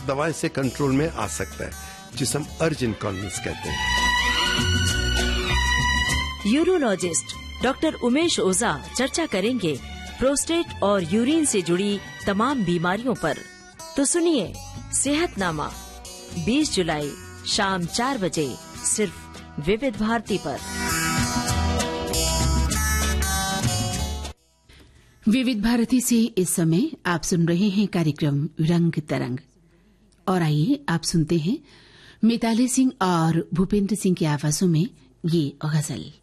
दवाई से कंट्रोल में आ सकता है, जिसे हम अर्ज इनकॉन्टिनेंस कहते हैं। यूरोलॉजिस्ट डॉक्टर उमेश ओझा चर्चा करेंगे प्रोस्टेट और यूरिन से जुड़ी तमाम बीमारियों पर। तो सुनिए सेहतनामा 20 जुलाई शाम 4 बजे सिर्फ विविध भारती पर। विविध भारती से इस समय आप सुन रहे हैं कार्यक्रम रंग तरंग। और आइए आप सुनते हैं मिताली सिंह और भूपेंद्र सिंह की आवाजों में ये गजल।